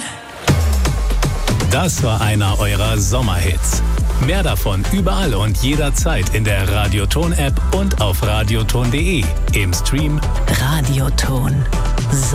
Das war einer eurer Sommerhits. Mehr davon überall und jederzeit in der Radioton-App und auf radioton.de. Im Stream Radioton.